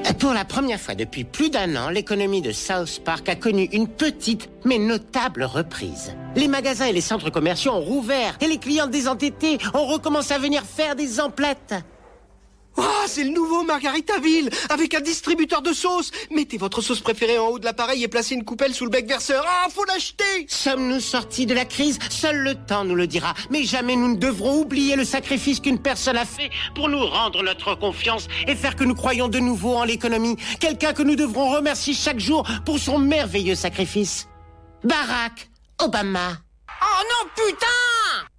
Pour la première fois depuis plus d'1 an, l'économie de South Park a connu une petite mais notable reprise. Les magasins et les centres commerciaux ont rouvert et les clients désentêtés ont recommencé à venir faire des emplettes. Oh, c'est le nouveau Margaritaville, avec un distributeur de sauces. Mettez votre sauce préférée en haut de l'appareil et placez une coupelle sous le bec verseur. Ah, faut l'acheter! Sommes-nous sortis de la crise? Seul le temps nous le dira. Mais jamais nous ne devrons oublier le sacrifice qu'une personne a fait pour nous rendre notre confiance et faire que nous croyions de nouveau en l'économie. Quelqu'un que nous devrons remercier chaque jour pour son merveilleux sacrifice. Barack Obama. Oh non, putain!